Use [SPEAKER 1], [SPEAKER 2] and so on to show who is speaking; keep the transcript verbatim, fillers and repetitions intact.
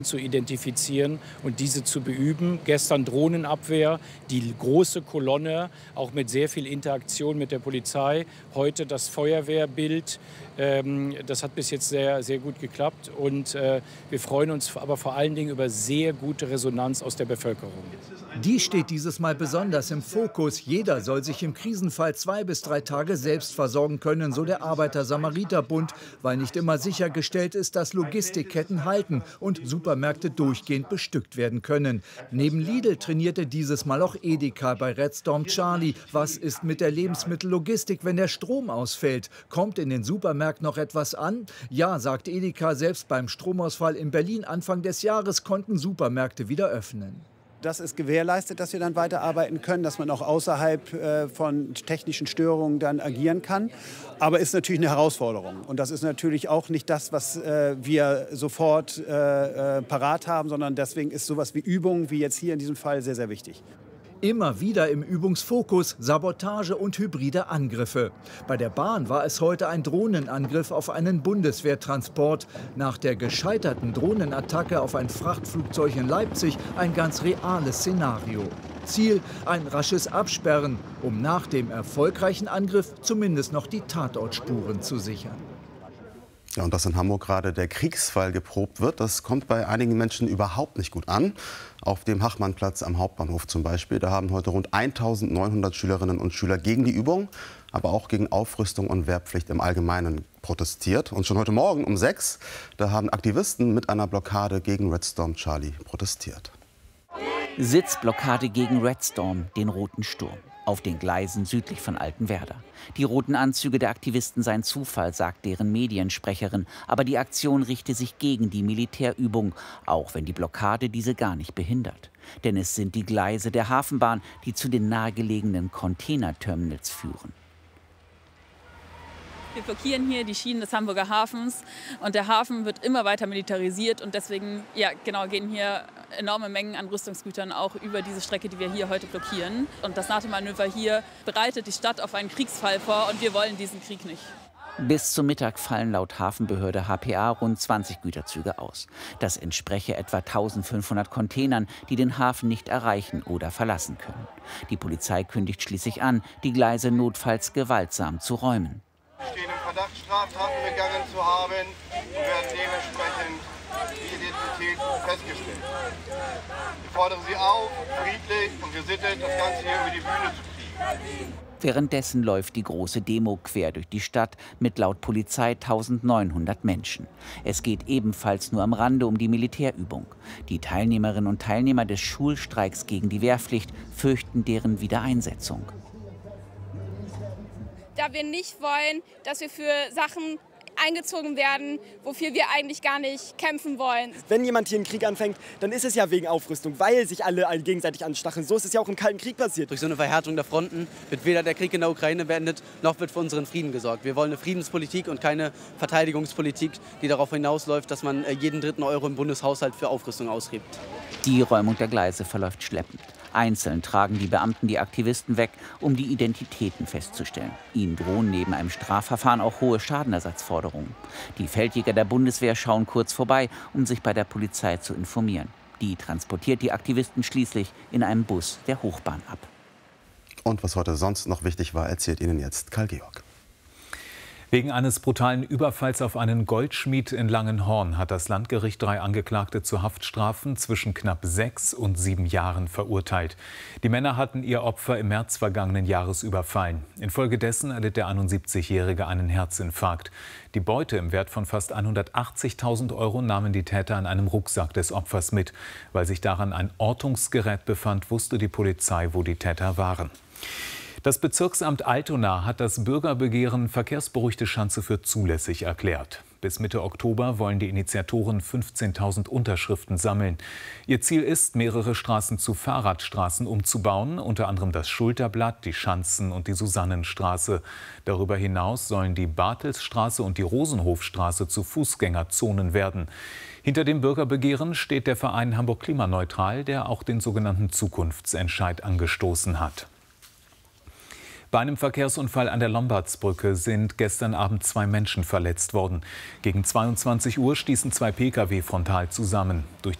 [SPEAKER 1] zu identifizieren und diese zu beüben. Gestern Drohnenabwehr, die große Kolonne, auch mit sehr viel Interaktion mit der Polizei. Heute das Feuerwehrbild. Ähm, das hat bis jetzt sehr, sehr gut geklappt. Und äh, wir freuen uns aber vor allen Dingen über sehr gute Resonanz aus der Bevölkerung.
[SPEAKER 2] Die steht dieses Mal besonders im Fokus. Jeder soll sich im Krisenfall zwei bis drei Tage selbst versorgen können, so der Arbeiter-Samariter-Bund, weil nicht immer sichergestellt ist, dass Logistikketten halten und Supermärkte durchgehend bestückt werden können. Neben Lidl trainierte dieses Mal auch Edeka bei Red Storm Charlie. Was ist mit der Lebensmittellogistik, wenn der Strom ausfällt? Kommt in den Supermärkten noch etwas an? Ja, sagt Edeka, selbst beim Stromausfall in Berlin Anfang des Jahres konnten Supermärkte wieder öffnen.
[SPEAKER 3] Das ist gewährleistet, dass wir dann weiterarbeiten können, dass man auch außerhalb äh, von technischen Störungen dann agieren kann. Aber ist natürlich eine Herausforderung. Und das ist natürlich auch nicht das, was äh, wir sofort äh, äh, parat haben, sondern deswegen ist sowas wie Übung, wie jetzt hier in diesem Fall, sehr, sehr wichtig.
[SPEAKER 2] Immer wieder im Übungsfokus Sabotage und hybride Angriffe. Bei der Bahn war es heute ein Drohnenangriff auf einen Bundeswehrtransport. Nach der gescheiterten Drohnenattacke auf ein Frachtflugzeug in Leipzig ein ganz reales Szenario. Ziel ein rasches Absperren, um nach dem erfolgreichen Angriff zumindest noch die Tatortspuren zu sichern.
[SPEAKER 4] Ja, und dass in Hamburg gerade der Kriegsfall geprobt wird, das kommt bei einigen Menschen überhaupt nicht gut an. Auf dem Hachmannplatz am Hauptbahnhof zum Beispiel, da haben heute rund eintausendneunhundert Schülerinnen und Schüler gegen die Übung, aber auch gegen Aufrüstung und Wehrpflicht im Allgemeinen protestiert. Und schon heute Morgen um sechs, da haben Aktivisten mit einer Blockade gegen Red Storm Charlie protestiert.
[SPEAKER 5] Sitzblockade gegen Red Storm, den Roten Sturm. Auf den Gleisen südlich von Altenwerder. Die roten Anzüge der Aktivisten seien Zufall, sagt deren Mediensprecherin. Aber die Aktion richte sich gegen die Militärübung, auch wenn die Blockade diese gar nicht behindert. Denn es sind die Gleise der Hafenbahn, die zu den nahegelegenen Containerterminals führen.
[SPEAKER 6] Wir blockieren hier die Schienen des Hamburger Hafens und der Hafen wird immer weiter militarisiert und deswegen ja, genau, gehen hier enorme Mengen an Rüstungsgütern auch über diese Strecke, die wir hier heute blockieren. Und das NATO-Manöver hier bereitet die Stadt auf einen Kriegsfall vor und wir wollen diesen Krieg nicht.
[SPEAKER 5] Bis zum Mittag fallen laut Hafenbehörde H P A rund zwanzig Güterzüge aus. Das entspreche etwa eintausendfünfhundert Containern, die den Hafen nicht erreichen oder verlassen können. Die Polizei kündigt schließlich an, die Gleise notfalls gewaltsam zu räumen.
[SPEAKER 7] Wir stehen im Verdacht, Straftaten begangen zu haben und werden dementsprechend die Identität festgestellt. Wir fordern Sie auf, friedlich und gesittet das Ganze hier über die Bühne zu kriegen.
[SPEAKER 5] Währenddessen läuft die große Demo quer durch die Stadt mit laut Polizei eintausendneunhundert Menschen. Es geht ebenfalls nur am Rande um die Militärübung. Die Teilnehmerinnen und Teilnehmer des Schulstreiks gegen die Wehrpflicht fürchten deren Wiedereinsetzung.
[SPEAKER 8] Da wir nicht wollen, dass wir für Sachen eingezogen werden, wofür wir eigentlich gar nicht kämpfen wollen.
[SPEAKER 9] Wenn jemand hier einen Krieg anfängt, dann ist es ja wegen Aufrüstung, weil sich alle gegenseitig anstacheln. So ist es ja auch im Kalten Krieg passiert.
[SPEAKER 10] Durch so eine Verhärtung der Fronten wird weder der Krieg in der Ukraine beendet, noch wird für unseren Frieden gesorgt. Wir wollen eine Friedenspolitik und keine Verteidigungspolitik, die darauf hinausläuft, dass man jeden dritten Euro im Bundeshaushalt für Aufrüstung ausgibt.
[SPEAKER 5] Die Räumung der Gleise verläuft schleppend. Einzeln tragen die Beamten die Aktivisten weg, um die Identitäten festzustellen. Ihnen drohen neben einem Strafverfahren auch hohe Schadenersatzforderungen. Die Feldjäger der Bundeswehr schauen kurz vorbei, um sich bei der Polizei zu informieren. Die transportiert die Aktivisten schließlich in einem Bus der Hochbahn ab.
[SPEAKER 4] Und was heute sonst noch wichtig war, erzählt Ihnen jetzt Karl-Georg.
[SPEAKER 11] Wegen eines brutalen Überfalls auf einen Goldschmied in Langenhorn hat das Landgericht drei Angeklagte zu Haftstrafen zwischen knapp sechs und sieben Jahren verurteilt. Die Männer hatten ihr Opfer im März vergangenen Jahres überfallen. Infolgedessen erlitt der einundsiebzigjährige einen Herzinfarkt. Die Beute im Wert von fast hundertachtzigtausend Euro nahmen die Täter in einem Rucksack des Opfers mit. Weil sich daran ein Ortungsgerät befand, wusste die Polizei, wo die Täter waren. Das Bezirksamt Altona hat das Bürgerbegehren Verkehrsberuhigte Schanze für zulässig erklärt. Bis Mitte Oktober wollen die Initiatoren fünfzehntausend Unterschriften sammeln. Ihr Ziel ist, mehrere Straßen zu Fahrradstraßen umzubauen, unter anderem das Schulterblatt, die Schanzen und die Susannenstraße. Darüber hinaus sollen die Bartelsstraße und die Rosenhofstraße zu Fußgängerzonen werden. Hinter dem Bürgerbegehren steht der Verein Hamburg Klimaneutral, der auch den sogenannten Zukunftsentscheid angestoßen hat. Bei einem Verkehrsunfall an der Lombardsbrücke sind gestern Abend zwei Menschen verletzt worden. Gegen zweiundzwanzig Uhr stießen zwei Pkw frontal zusammen. Durch